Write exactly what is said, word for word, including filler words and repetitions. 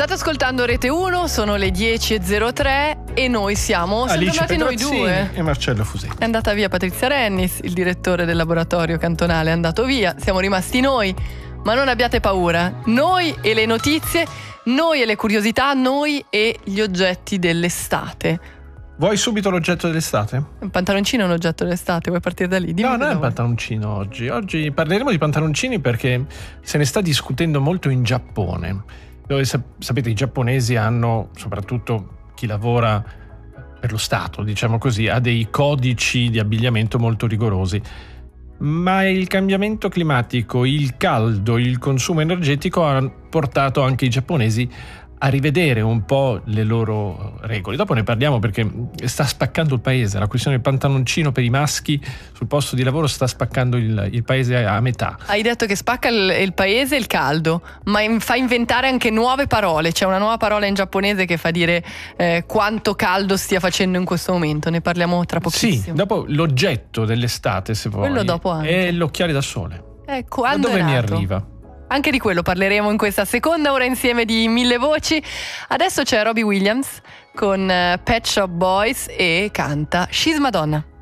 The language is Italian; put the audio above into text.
State ascoltando Rete uno, sono le dieci e zero tre e noi siamo sempre Alice andati noi Petrozzini due. e Marcello Fusetti. È andata via Patrizia Rennis, il direttore del laboratorio cantonale è andato via, siamo rimasti noi, ma non abbiate paura. Noi e le notizie, noi e le curiosità, noi e gli oggetti dell'estate. Vuoi subito l'oggetto dell'estate? Un pantaloncino è un oggetto dell'estate, vuoi partire da lì? Dimmi no, non è un vuoi. pantaloncino oggi. Oggi parleremo di pantaloncini perché se ne sta discutendo molto in Giappone, dove sapete i giapponesi hanno, soprattutto chi lavora per lo Stato, diciamo così, ha dei codici di abbigliamento molto rigorosi. Ma il cambiamento climatico, il caldo, il consumo energetico hanno portato anche i giapponesi a rivedere un po' le loro regole. Dopo ne parliamo perché sta spaccando il paese. La questione del pantaloncino per i maschi sul posto di lavoro sta spaccando il, il paese a metà. Hai detto che spacca il, il paese il caldo, ma in, fa inventare anche nuove parole. C'è una nuova parola in giapponese che fa dire eh, quanto caldo stia facendo in questo momento. Ne parliamo tra pochissimo. Sì, dopo l'oggetto dell'estate, se vuoi, quello dopo anche. È l'occhiale da sole. Eh, quando da dove è mi nato? arriva? Anche di quello parleremo in questa seconda ora insieme di Mille Voci. Adesso c'è Robbie Williams con Pet Shop Boys e canta She's Madonna.